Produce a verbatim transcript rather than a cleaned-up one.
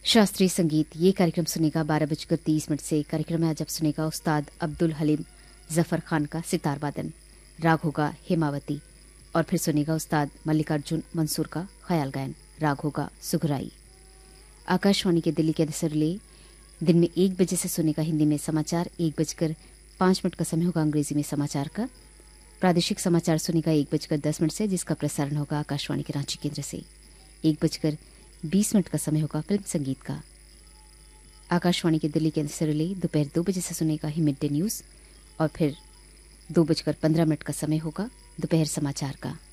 शास्त्रीय संगीत ये कार्यक्रम सुनेगा बारह बजकर तीस मिनट से। कार्यक्रम में आज आप सुनेगा उस्ताद अब्दुल हलीम जफर खान का सितार वादन, राग होगा हेमावती। और फिर सुनेगा उस्ताद मल्लिकार्जुन मंसूर का ख्याल गायन, राग होगा सुघराई। आकाशवाणी के दिल्ली के रिले दिन में एक बजे से सुनेगा हिंदी में समाचार, एक बजकर पांच मिनट का समय होगा अंग्रेजी में समाचार का। प्रादेशिक समाचार सुनेगा एक बजकर दस मिनट से, जिसका प्रसारण होगा आकाशवाणी के रांची केंद्र से। एक बजकर बीस मिनट का समय होगा फिल्म संगीत का। आकाशवाणी के दिल्ली केंद्र से रिले दोपहर दो बजे से सुनेगा ही मिड डे न्यूज, और फिर दो बजकर पंद्रह मिनट का समय होगा दोपहर समाचार का।